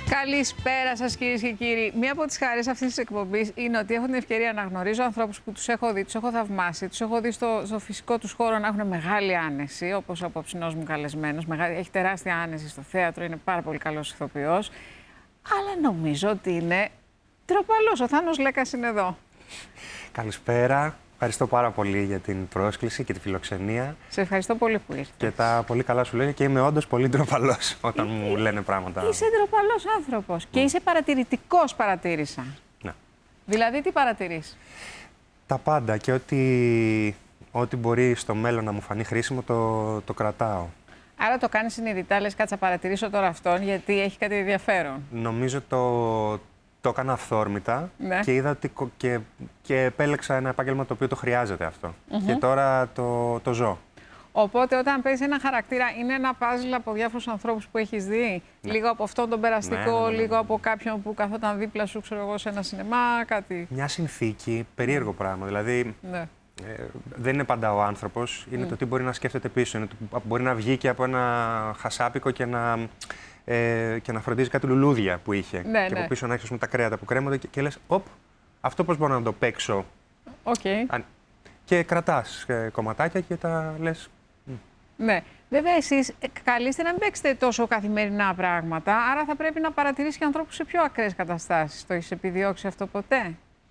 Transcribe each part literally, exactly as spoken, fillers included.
Καλησπέρα σας, κυρίες και κύριοι. Μία από τις χαρές αυτής της εκπομπής είναι ότι έχω την ευκαιρία να γνωρίζω ανθρώπους που τους έχω δει, τους έχω θαυμάσει, τους έχω δει στο, στο φυσικό τους χώρο να έχουν μεγάλη άνεση, όπως ο απόψινός μου καλεσμένος. Μεγάλη, έχει τεράστια άνεση στο θέατρο, είναι πάρα πολύ καλός ηθοποιός. Αλλά νομίζω ότι είναι ντροπαλός. Ο Θάνος Λέκας είναι εδώ. Καλησπέρα. Ευχαριστώ πάρα πολύ για την πρόσκληση και τη φιλοξενία. Σε ευχαριστώ πολύ που ήρθες. Και τα πολύ καλά σου λέγε και είμαι όντως πολύ ντροπαλός όταν μου λένε πράγματα. Είσαι ντροπαλός άνθρωπος και είσαι παρατηρητικός, παρατήρησα. Ναι. Δηλαδή, τι παρατηρείς? Τα πάντα και ό,τι, ό,τι μπορεί στο μέλλον να μου φανεί χρήσιμο το, το κρατάω. Άρα το κάνεις συνειδητά, λες κάτσα παρατηρήσω τώρα αυτόν γιατί έχει κάτι ενδιαφέρον. Νομίζω το, το έκανα αυθόρμητα, ναι. και είδα ότι και, και επέλεξα ένα επάγγελμα το οποίο το χρειάζεται αυτό. Mm-hmm. Και τώρα το, το ζω. Οπότε όταν παίζεις ένα χαρακτήρα, είναι ένα παζλ από διάφορους ανθρώπους που έχεις δει. Ναι. Λίγο από αυτόν τον περαστικό, ναι, ναι, ναι, ναι. λίγο από κάποιον που καθόταν δίπλα σου, ξέρω εγώ, σε ένα σινεμά, κάτι. Μια συνθήκη, περίεργο mm. πράγμα. Δηλαδή, ναι. ε, δεν είναι πάντα ο άνθρωπος, είναι mm. το τι μπορεί να σκέφτεται πίσω. Είναι το, μπορεί να βγει και από ένα χασάπικο και να, ε, και να φροντίζει κάτι λουλούδια που είχε. Ναι, και ναι. από πίσω να έχεις τα κρέατα που κρέμονται και, και λες, οπ, αυτό πώς μπορώ να το παίξω. Okay. Και κρατάς ε, κομματάκια και τα λες. Ναι. Βέβαια, εσείς καλείστε να μην παίξετε τόσο καθημερινά πράγματα, άρα θα πρέπει να παρατηρήσεις και ανθρώπους σε πιο ακραίες καταστάσεις. Το έχεις επιδιώξει αυτό ποτέ?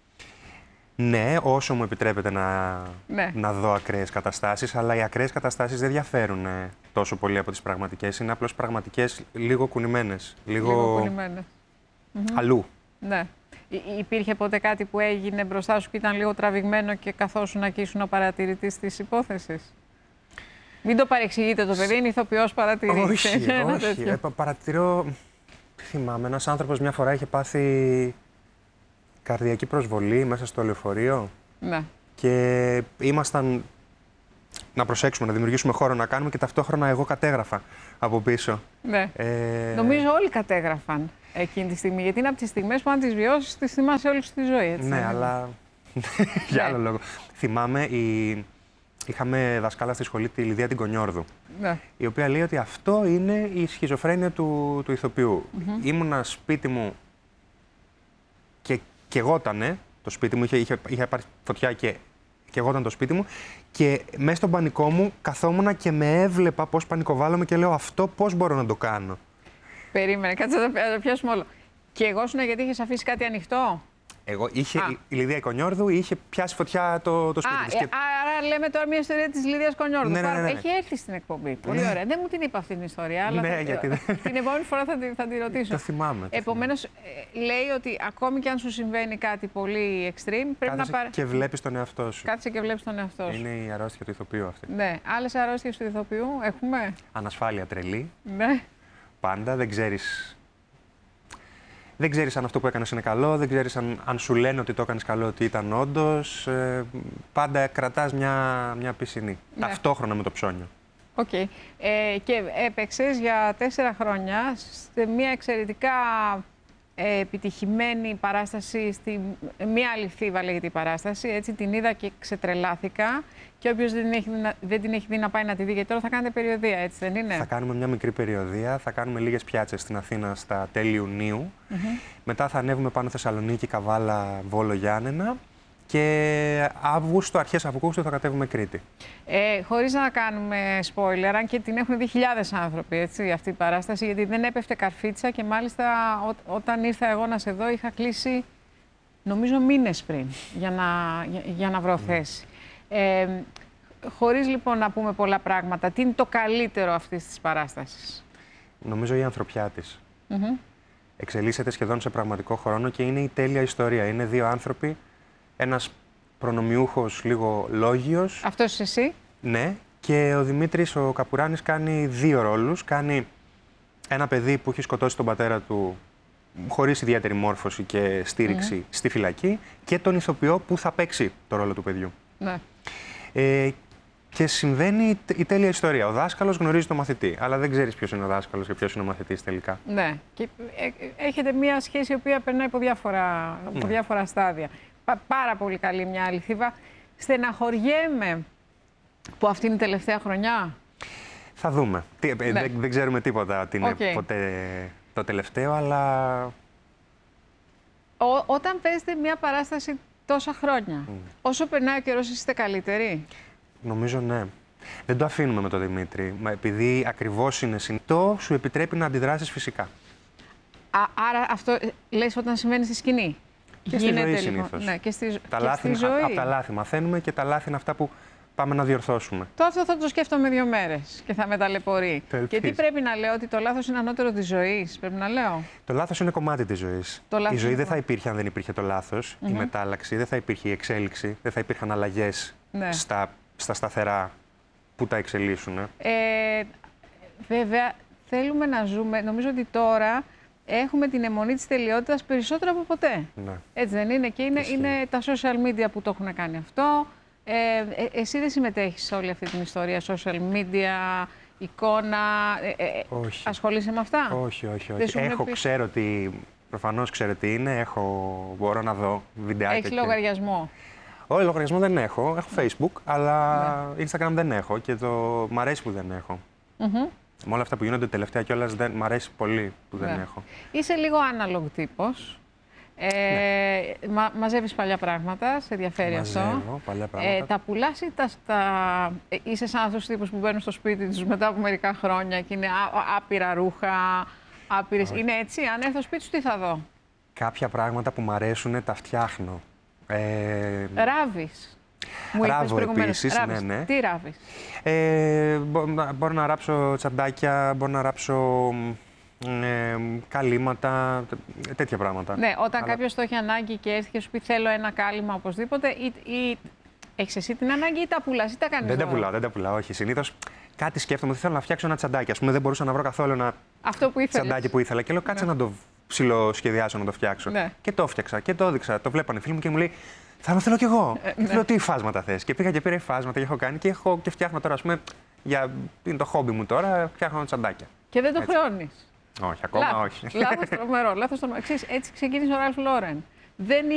Ναι, όσο μου επιτρέπετε να, ναι. να δω ακραίες καταστάσεις, αλλά οι ακραίες καταστάσεις δεν διαφέρουν τόσο πολύ από τις πραγματικές. Είναι απλώς πραγματικές λίγο κουνημένες, λίγο, λίγο κουνημένες. αλλού. Ναι. Υπήρχε ποτέ κάτι που έγινε μπροστά σου και ήταν λίγο τραβηγμένο και καθόσουν να ήσουν ο παρατηρητής της υπόθεσης? Μην το παρεξηγείτε το παιδί, είναι ηθοποιός παρατηρητής. Όχι, όχι. Ε, παρατηρώ, θυμάμαι, ένας άνθρωπος μια φορά είχε πάθει καρδιακή προσβολή μέσα στο λεωφορείο. Ναι. Και ήμασταν να προσέξουμε, να δημιουργήσουμε χώρο να κάνουμε και ταυτόχρονα εγώ κατέγραφα από πίσω. Ναι. Ε... Νομίζω όλοι κατέγραφαν εκείνη τη στιγμή, γιατί είναι από τις στιγμές που αν τις βιώσεις, τις θυμάσαι όλη τη ζωή, έτσι. Ναι, αλλά για άλλο λόγο. Θυμάμαι, η... είχαμε δασκάλα στη σχολή τη Λιδία την Κονιόρδου, ναι. η οποία λέει ότι αυτό είναι η σχιζοφρένεια του, του ηθοποιού. Mm-hmm. Ήμουνα σπίτι μου και καιγότανε, το σπίτι μου είχε, είχε, είχε πάρει φωτιά και καιγόταν το σπίτι μου και μέσα στον πανικό μου καθόμουνα και με έβλεπα πώς πανικοβάλλομαι και λέω αυτό πώς μπορώ να το κάνω. Περίμενε, κάτσε να το πιάσουμε όλο. Και εγώ σου γιατί είχες αφήσει κάτι ανοιχτό? Εγώ είχε, η Λιδία Κονιόρδου είχε πιάσει φωτιά το, το σπίτι της. Και... Άρα λέμε τώρα μια ιστορία της Λιδίας Κονιόρδου. Ναι, ναι, ναι, ναι. Έχει έρθει στην εκπομπή. Πολύ ναι. ωραία. Δεν μου την είπα αυτή την ιστορία, αλλά ναι, θα... γιατί δεν... την επόμενη φορά θα, θα τη ρωτήσω. Το θυμάμαι. Επομένως, λέει ότι ακόμη και αν σου συμβαίνει κάτι πολύ extreme, πρέπει Κάθεσαι να πάρει. Και βλέπεις τον εαυτό σου. Κάτσε και βλέπεις τον εαυτό σου. Είναι η αρρώστια του ηθοποιού αυτή. Ναι. Άλλες αρρώστιες του ηθοποιού έχουμε? Ανασφάλεια τρελή. Ναι. Πάντα δεν ξέρεις. Δεν ξέρεις αν αυτό που έκανες είναι καλό, δεν ξέρεις αν, αν σου λένε ότι το έκανες καλό, ότι ήταν όντως. Ε, πάντα κρατάς μια, μια πισινή, ναι. ταυτόχρονα με το ψώνιο. Οκ. Okay. Ε, και έπαιξες για τέσσερα χρόνια σε μια εξαιρετικά ε, επιτυχημένη παράσταση, στη, μια άλλη θύβα λέγεται η παράσταση, έτσι την είδα και ξετρελάθηκα. Και όποιος δεν, έχει, δεν την έχει δει να πάει να τη δει, γιατί τώρα θα κάνετε περιοδεία, έτσι δεν είναι? Θα κάνουμε μια μικρή περιοδεία, θα κάνουμε λίγες πιάτσες στην Αθήνα στα τέλη Ιουνίου. Mm-hmm. Μετά θα ανέβουμε πάνω Θεσσαλονίκη, Καβάλα, Βόλο, Γιάννενα. Και Αύγουστο, αρχές Αυγούστου θα κατέβουμε Κρήτη. Ε, χωρίς να κάνουμε spoiler, αν και την έχουν δει χιλιάδες άνθρωποι, έτσι, αυτή η παράσταση, γιατί δεν έπεφτε καρφίτσα και μάλιστα ό, όταν ήρθα εγώ να σε δω είχα κλείσει, νομίζω, μήνες πριν για να, για, για να βρω θέση. Mm. Ε, χωρίς λοιπόν να πούμε πολλά πράγματα, τι είναι το καλύτερο αυτής της παράστασης? Νομίζω η ανθρωπιά της. Mm-hmm. Εξελίσσεται σχεδόν σε πραγματικό χρόνο και είναι η τέλεια ιστορία. Είναι δύο άνθρωποι, ένας προνομιούχος λίγο λόγιος. Αυτός είσαι εσύ? Ναι, και ο Δημήτρης ο Καπουράνης κάνει δύο ρόλους. Κάνει ένα παιδί που έχει σκοτώσει τον πατέρα του χωρίς ιδιαίτερη μόρφωση και στήριξη mm. στη φυλακή και τον ηθοποιό που θα παίξει το ρόλο του παιδιού. Ναι. Ε, και συμβαίνει η τέλεια ιστορία. Ο δάσκαλος γνωρίζει τον μαθητή, αλλά δεν ξέρεις ποιος είναι ο δάσκαλος και ποιος είναι ο μαθητής τελικά. Ναι. Και έχετε μια σχέση η οποία περνάει από διάφορα, από ναι. διάφορα στάδια. Πα, πάρα πολύ καλή μια άλλη θύβα. Στεναχωριέμαι που αυτή είναι η τελευταία χρονιά. Θα δούμε. Τι, ναι. δεν, δεν ξέρουμε τίποτα ότι είναι okay. ποτέ το τελευταίο, αλλά... Ό, όταν παίζετε μια παράσταση τόσα χρόνια, mm. όσο περνάει ο καιρός, είστε καλύτεροι? Νομίζω ναι. Δεν το αφήνουμε με τον Δημήτρη, επειδή ακριβώς είναι συνειδητό, σου επιτρέπει να αντιδράσεις φυσικά. Α, άρα αυτό λες όταν συμβαίνει στη σκηνή? Και στη ζωή συνήθως. Ναι, και στη, τα και λάθη, στη ζωή. Από τα λάθη μαθαίνουμε και τα λάθη είναι αυτά που πάμε να διορθώσουμε. Το αυτό θα το σκέφτομαι δύο μέρες και θα με ταλαιπωρεί. Και τι πρέπει να λέω, ότι το λάθος είναι ανώτερο της ζωής, πρέπει να λέω? Το λάθος είναι κομμάτι της ζωής. Η ζωή δεν θα υπήρχε αν δεν υπήρχε το λάθος, mm-hmm. η μετάλλαξη, δεν θα υπήρχε η εξέλιξη, δεν θα υπήρχαν αλλαγές ναι. στα, στα σταθερά που τα εξελίσσουν. Ε, βέβαια, θέλουμε να ζούμε, νομίζω ότι τώρα έχουμε την αιμονή της τελειότητας περισσότερο από ποτέ. Ναι. Έτσι δεν είναι? Και είναι, είναι τα social media που το έχουν κάνει αυτό. Ε, ε, εσύ δεν συμμετέχεις σε όλη αυτή την ιστορία, social media, εικόνα, ε, ε, όχι. ασχολείσαι με αυτά? Όχι, όχι, όχι. Έχω, πει... ξέρω τι, προφανώς ξέρω τι είναι, έχω, μπορώ να δω βιντεάκια. Έχεις και... λογαριασμό? Όχι, λογαριασμό δεν έχω, έχω Facebook, αλλά ναι. Instagram δεν έχω και το μ' αρέσει που δεν έχω. Mm-hmm. Με όλα αυτά που γίνονται τελευταία κιόλας, δεν... μ' αρέσει πολύ που ναι. δεν έχω. Είσαι λίγο analog τύπος. Ε, ναι. μα, μαζεύεις παλιά πράγματα, σε ενδιαφέρει αυτό. Μαζεύω παλιά πράγματα. Ε, τα πουλάς ή τα, τα... Ε, είσαι σαν αυτούς τους τύπους που μπαίνουν στο σπίτι τους μετά από μερικά χρόνια και είναι ά, άπειρα ρούχα, άπειρες... Είναι έτσι? Αν έρθω στο σπίτι σου, τι θα δω? Κάποια πράγματα που μ' αρέσουν τα φτιάχνω. Ε... Ράβεις. Μου είπες προηγουμένως. Επίσης, ναι, ναι. Τι ράβεις? Ε, μπο, μπορώ να ράψω τσαντάκια, μπορώ να ράψω ε, καλύματα, τέτοια πράγματα. Ναι, όταν Αλλά... κάποιος το έχει ανάγκη και έρθει και σου πει θέλω ένα κάλυμα οπωσδήποτε, ή, ή έχεις εσύ την ανάγκη ή τα πουλάς ή τα κάνεις? Δεν τα πουλάω, δεν τα πουλάω, όχι. Συνήθως κάτι σκέφτομαι ότι θέλω να φτιάξω ένα τσαντάκι. Ας πούμε, δεν μπορούσα να βρω καθόλου ένα Αυτό που τσαντάκι που ήθελα και λέω κάτσε ναι. να το ψιλοσχεδιάσω, να το φτιάξω. Ναι. Και το φτιάξα και το έδειξα. Το βλέπανε οι φίλοι μου και μου λέει θα το θέλω κι εγώ. Ε, ναι. Λέω τι φάσματα θες. Και πήγα και πήρα φάσματα και έχω κάνει και, έχω, και φτιάχνω τώρα, ας πούμε, για, είναι το χόμπι μου τώρα, φτιάχνω τσαντάκια. Και δεν το χρεώνεις? Όχι, ακόμα Λάθος, όχι. Λάθος τρομερό. Λάθος τρομερό. Ξέρεις, έτσι ξεκίνησε ο Ραλφ Λόρεν. Δεν